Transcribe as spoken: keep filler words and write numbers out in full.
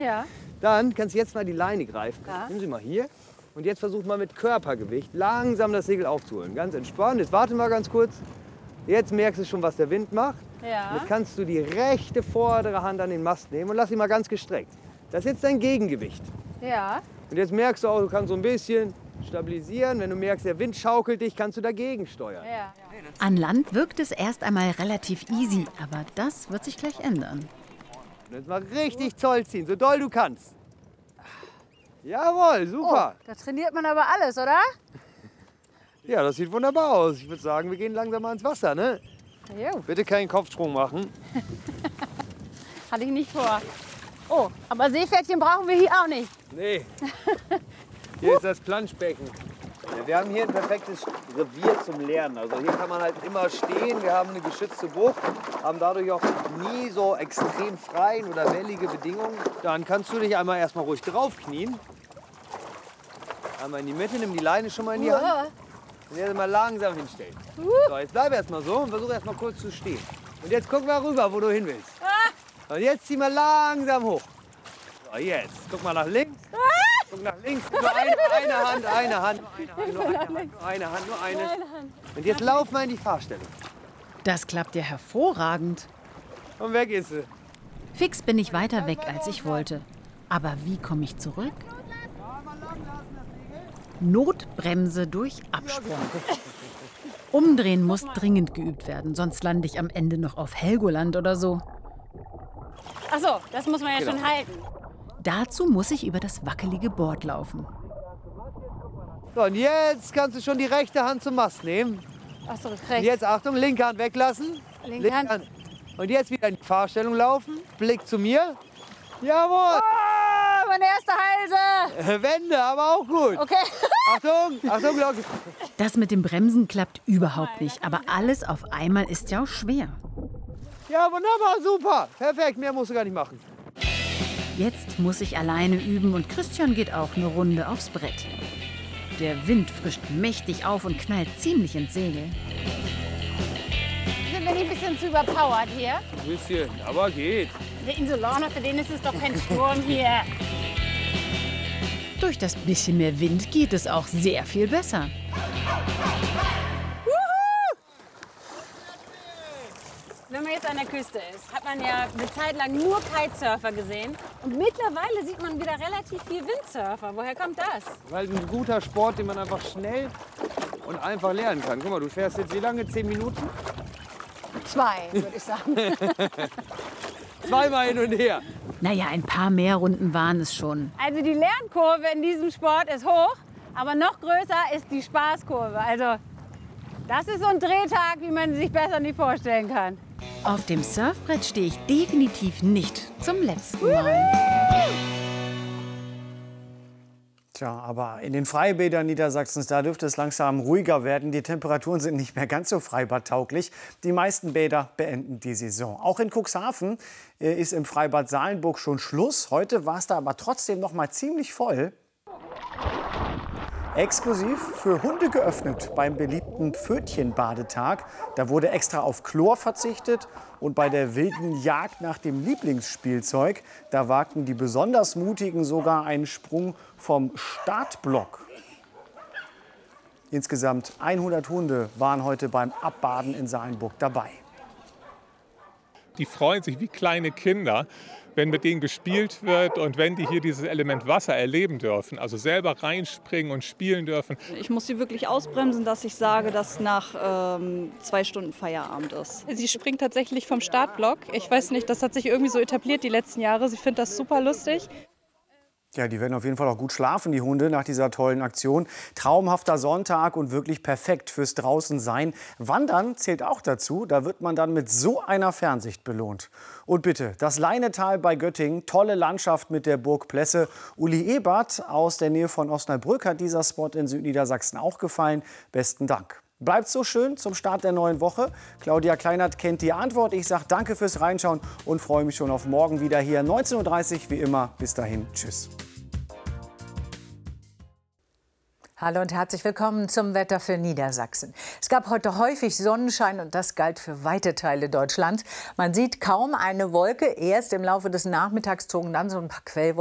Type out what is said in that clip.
Ja. Dann kannst du jetzt mal die Leine greifen. Ja. Nimm sie mal hier. Und jetzt versuch mal mit Körpergewicht langsam das Segel aufzuholen. Ganz entspannt. Jetzt warte mal ganz kurz. Jetzt merkst du schon, was der Wind macht. Ja. Jetzt kannst du die rechte vordere Hand an den Mast nehmen und lass sie mal ganz gestreckt. Das ist jetzt dein Gegengewicht. Ja. Und jetzt merkst du auch, du kannst so ein bisschen stabilisieren. Wenn du merkst, der Wind schaukelt dich, kannst du dagegen steuern. Ja. An Land wirkt es erst einmal relativ easy, aber das wird sich gleich ändern. Und jetzt mal richtig Zoll ziehen, so doll du kannst. Jawohl, super. Oh, da trainiert man aber alles, oder? Ja, das sieht wunderbar aus. Ich würde sagen, wir gehen langsam mal ins Wasser, ne? Jo. Bitte keinen Kopfsprung machen. Hatte ich nicht vor. Oh, aber Seepferdchen brauchen wir hier auch nicht. Nee. Hier ist das Planschbecken. Ja, wir haben hier ein perfektes Revier zum Lernen. Also hier kann man halt immer stehen. Wir haben eine geschützte Bucht, haben dadurch auch nie so extrem freien oder wellige Bedingungen. Dann kannst du dich einmal erstmal ruhig draufknien. Einmal in die Mitte, nimm die Leine schon mal in die Hand. Und jetzt mal langsam hinstellen. So, jetzt bleib erstmal so und versuch erstmal kurz zu stehen. Und jetzt guck mal rüber, wo du hin willst. Und jetzt zieh mal langsam hoch. So, jetzt. Guck mal nach links. Guck nach links. Nur eine, eine Hand, eine Hand, nur eine Hand, nur eine Hand, nur eine. Und jetzt lauf mal in die Fahrstellung. Das klappt ja hervorragend. Und weg ist sie. Fix bin ich weiter weg, als ich wollte. Aber wie komme ich zurück? Notbremse durch Absprung. Umdrehen muss dringend geübt werden, sonst lande ich am Ende noch auf Helgoland oder so. Ach so, das muss man ja Genau. schon halten. Dazu muss ich über das wackelige Board laufen. So, und jetzt kannst du schon die rechte Hand zum Mast nehmen. Ach so, rechts. Und jetzt, Achtung, linke Hand weglassen. Linke Hand. Und jetzt wieder in die Fahrstellung laufen. Blick zu mir. Jawohl. Oh, meine erste Halse. Wende, aber auch gut. Okay. Achtung, Achtung, Glocke. Das mit dem Bremsen klappt überhaupt nicht, aber alles auf einmal ist ja auch schwer. Ja, wunderbar, super. Perfekt, mehr musst du gar nicht machen. Jetzt muss ich alleine üben und Christian geht auch eine Runde aufs Brett. Der Wind frischt mächtig auf und knallt ziemlich ins Segel. Sind wir nicht ein bisschen zu überpowered hier? Ein bisschen, aber geht. Der Insulaner, für den ist es doch kein Sturm hier. Durch das bisschen mehr Wind geht es auch sehr viel besser. Wenn man jetzt an der Küste ist, hat man ja eine Zeit lang nur Kitesurfer gesehen. Und mittlerweile sieht man wieder relativ viel Windsurfer. Woher kommt das? Weil ein guter Sport, den man einfach schnell und einfach lernen kann. Guck mal, du fährst jetzt wie lange? Zehn Minuten? Zwei, würde ich sagen. Zweimal hin und her. Naja, ein paar mehr Runden waren es schon. Also die Lernkurve in diesem Sport ist hoch, aber noch größer ist die Spaßkurve. Also das ist so ein Drehtag, wie man sich besser nicht vorstellen kann. Auf dem Surfbrett stehe ich definitiv nicht zum letzten Mal. Tja, aber in den Freibädern Niedersachsens, da dürfte es langsam ruhiger werden. Die Temperaturen sind nicht mehr ganz so freibadtauglich. Die meisten Bäder beenden die Saison. Auch in Cuxhaven ist im Freibad Salenburg schon Schluss. Heute war es da aber trotzdem noch mal ziemlich voll. Exklusiv für Hunde geöffnet beim beliebten Pfötchenbadetag. Da wurde extra auf Chlor verzichtet. Und bei der wilden Jagd nach dem Lieblingsspielzeug, da wagten die besonders Mutigen sogar einen Sprung vom Startblock. Insgesamt hundert Hunde waren heute beim Abbaden in Salenburg dabei. Die freuen sich wie kleine Kinder, wenn mit denen gespielt wird und wenn die hier dieses Element Wasser erleben dürfen, also selber reinspringen und spielen dürfen. Ich muss sie wirklich ausbremsen, dass ich sage, dass nach ähm, zwei Stunden Feierabend ist. Sie springt tatsächlich vom Startblock. Ich weiß nicht, das hat sich irgendwie so etabliert die letzten Jahre. Sie findet das super lustig. Ja, die werden auf jeden Fall auch gut schlafen, die Hunde, nach dieser tollen Aktion. Traumhafter Sonntag und wirklich perfekt fürs Draußensein. Wandern zählt auch dazu. Da wird man dann mit so einer Fernsicht belohnt. Und bitte, das Leinetal bei Göttingen, tolle Landschaft mit der Burg Plesse. Uli Ebert aus der Nähe von Osnabrück hat dieser Spot in Südniedersachsen auch gefallen. Besten Dank. Bleibt so schön zum Start der neuen Woche. Claudia Kleinert kennt die Antwort. Ich sage danke fürs Reinschauen und freue mich schon auf morgen wieder hier. neunzehn Uhr dreißig wie immer. Bis dahin. Tschüss. Hallo und herzlich willkommen zum Wetter für Niedersachsen. Es gab heute häufig Sonnenschein und das galt für weite Teile Deutschlands. Man sieht kaum eine Wolke. Erst im Laufe des Nachmittags zogen dann so ein paar Quellwolken